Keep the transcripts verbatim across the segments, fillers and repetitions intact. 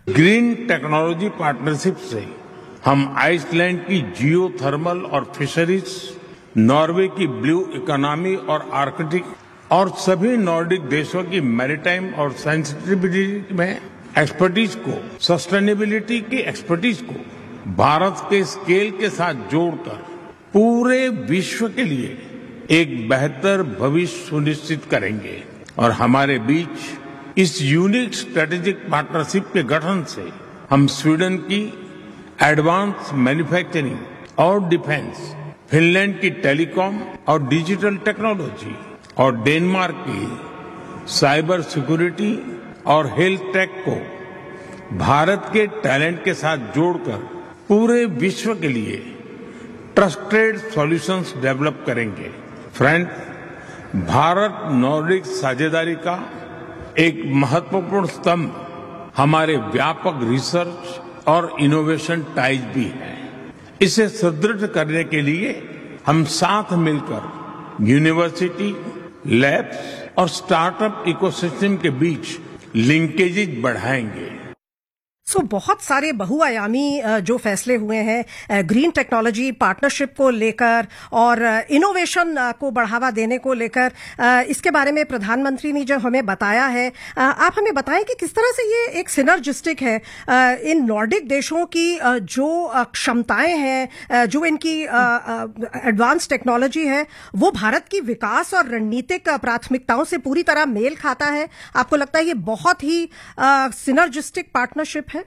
Green technology partnership से हम Iceland की जियो थर्मल और फिशरीज, नॉर्वे की ब्लू इकोनॉमी और आर्कटिक और सभी नॉर्डिक देशों की मैरीटाइम और सेंसिटिविटी में एक्सपर्टीज को, सस्टेनेबिलिटी की एक्सपर्टीज को भारत के स्केल के साथ जोड़कर पूरे विश्व के लिए एक बेहतर भविष्य सुनिश्चित करेंगे। और हमारे बीच इस यूनिक स्ट्रेटेजिक पार्टनरशिप के गठन से हम स्वीडन की एडवांस मैन्युफैक्चरिंग और डिफेंस, फिनलैंड की टेलीकॉम और डिजिटल टेक्नोलॉजी और डेनमार्क की साइबर सिक्योरिटी और हेल्थ टेक को भारत के टैलेंट के साथ जोड़कर पूरे विश्व के लिए ट्रस्टेड सॉल्यूशंस डेवलप करेंगे। फ्रेंड, भारत नॉर्डिक साझेदारी का एक महत्वपूर्ण स्तंभ हमारे व्यापक रिसर्च और इनोवेशन टाइज भी है। इसे सुदृढ़ करने के लिए हम साथ मिलकर यूनिवर्सिटी, लैब्स और स्टार्टअप इकोसिस्टम के बीच लिंकेजेज बढ़ाएंगे। सो so, बहुत सारे बहुआयामी जो फैसले हुए हैं ग्रीन टेक्नोलॉजी पार्टनरशिप को लेकर और इनोवेशन को बढ़ावा देने को लेकर, इसके बारे में प्रधानमंत्री ने जो हमें बताया है, आप हमें बताएं कि किस तरह से ये एक सिनर्जिस्टिक है। इन नॉर्डिक देशों की जो क्षमताएं हैं, जो इनकी एडवांस टेक्नोलॉजी है, वो भारत की विकास और रणनीतिक प्राथमिकताओं से पूरी तरह मेल खाता है। आपको लगता है ये बहुत ही सिनर्जिस्टिक पार्टनरशिप है?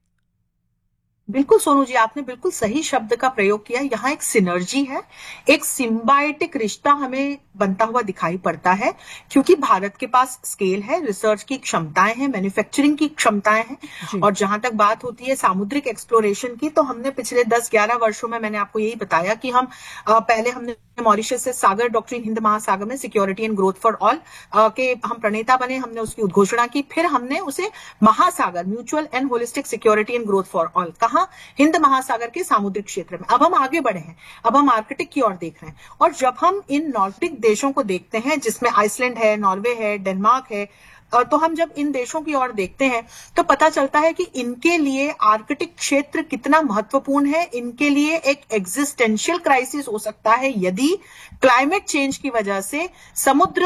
बिल्कुल सोनू जी, आपने बिल्कुल सही शब्द का प्रयोग किया। यहाँ एक सिनर्जी है, एक सिम्बायोटिक रिश्ता हमें बनता हुआ दिखाई पड़ता है, क्योंकि भारत के पास स्केल है, रिसर्च की क्षमताएं हैं, मैन्युफैक्चरिंग की क्षमताएं हैं। और जहां तक बात होती है सामुद्रिक एक्सप्लोरेशन की, तो हमने पिछले दस ग्यारह वर्षों में, मैंने आपको यही बताया कि हम पहले हमने मॉरिशस से सागर डॉक्ट्रिन हिंद महासागर में security and growth for all के हम प्रणेता बने, हमने उसकी उद्घोषणा की। फिर हमने उसे महासागर, mutual and holistic security and growth for all, कहा हिंद महासागर के सामुद्रिक क्षेत्र में। अब हम आगे बढ़े हैं, अब हम आर्कटिक की ओर देख रहे हैं। और जब हम इन नॉर्डिक देशों को देखते हैं, जिसमें आइसलैंड है, नॉर्वे है, डेनमार्क है, तो हम जब इन देशों की ओर देखते हैं तो पता चलता है कि इनके लिए आर्कटिक क्षेत्र कितना महत्वपूर्ण है। इनके लिए एक एग्जिस्टेंशियल क्राइसिस हो सकता है यदि क्लाइमेट चेंज की वजह से समुद्र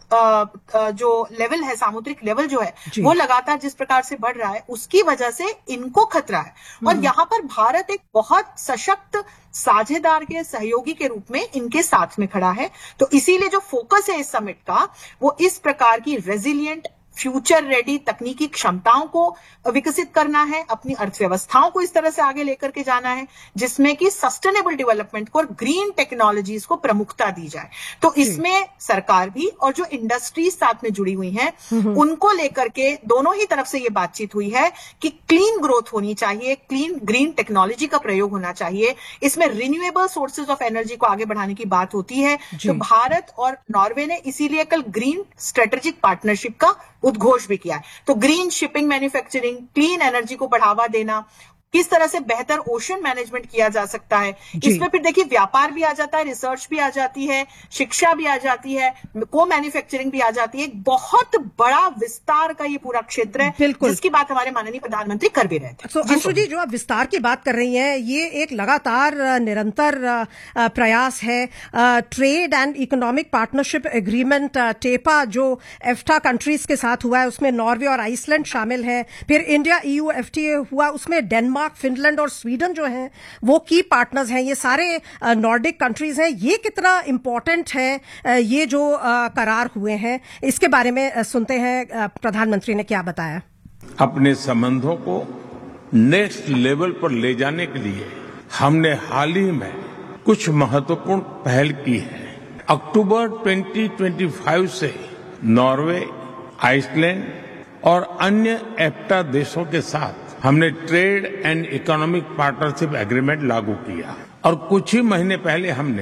जो लेवल है, सामुद्रिक लेवल जो है, वो लगातार जिस प्रकार से बढ़ रहा है, उसकी वजह से इनको खतरा है। और यहां पर भारत एक बहुत सशक्त साझेदार के सहयोगी के रूप में इनके साथ में खड़ा है। तो इसीलिए जो फोकस है इस समिट का, वो इस प्रकार की रेजिलिएंट, फ्यूचर रेडी तकनीकी क्षमताओं को विकसित करना है, अपनी अर्थव्यवस्थाओं को इस तरह से आगे लेकर के जाना है जिसमें कि सस्टेनेबल डेवलपमेंट को और ग्रीन टेक्नोलॉजीज को प्रमुखता दी जाए। तो इसमें सरकार भी और जो इंडस्ट्रीज साथ में जुड़ी हुई हैं, उनको लेकर के दोनों ही तरफ से ये बातचीत हुई है कि क्लीन ग्रोथ होनी चाहिए, क्लीन ग्रीन टेक्नोलॉजी का प्रयोग होना चाहिए। इसमें रिन्यूएबल सोर्सेज ऑफ एनर्जी को आगे बढ़ाने की बात होती है। तो भारत और नॉर्वे ने इसीलिए कल ग्रीन स्ट्रेटेजिक पार्टनरशिप का उद्घोष भी किया है। तो green shipping, manufacturing, clean energy को बढ़ावा देना, किस तरह से बेहतर ओशन मैनेजमेंट किया जा सकता है, इसमें फिर देखिए व्यापार भी आ जाता है, रिसर्च भी आ जाती है, शिक्षा भी आ जाती है, को मैन्युफैक्चरिंग भी आ जाती है। एक बहुत बड़ा विस्तार का ये पूरा क्षेत्र है, जिसकी बात हमारे माननीय प्रधानमंत्री कर भी रहे थे। तो अंशु जी, जो आप विस्तार की बात कर रही हैं, ये एक लगातार निरंतर प्रयास है। Trade and economic partnership agreement टेपा जो एफ्टा कंट्रीज के साथ हुआ है, उसमें नॉर्वे और आइसलैंड शामिल है। फिर इंडिया ईयू एफटीए हुआ, उसमें डेनमार्क, फिनलैंड और स्वीडन जो हैं वो की पार्टनर्स हैं। ये सारे नॉर्डिक कंट्रीज हैं। ये कितना इंपॉर्टेंट है ये जो करार हुए हैं, इसके बारे में सुनते हैं प्रधानमंत्री ने क्या बताया। अपने संबंधों को नेक्स्ट लेवल पर ले जाने के लिए हमने हाल ही में कुछ महत्वपूर्ण पहल की है। अक्टूबर दो हज़ार पच्चीस से नॉर्वे, आइसलैंड और अन्य एफ्टा देशों के साथ हमने trade and economic partnership agreement लागू किया। और कुछ ही महीने पहले हमने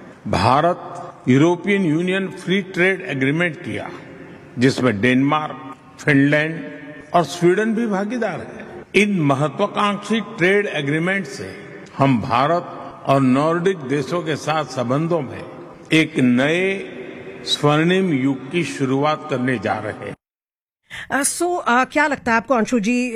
Bharat European union free trade agreement किया, जिसमें डेनमार्क, फिनलैंड और स्वीडन भी भागीदार है। इन महत्वाकांक्षी ट्रेड एग्रीमेंट से हम भारत और नॉर्डिक देशों के साथ संबंधों में एक नए स्वर्णिम युग की शुरुआत करने जा रहे हैं। सो uh, so, uh, क्या लगता है आपको अंशु जी,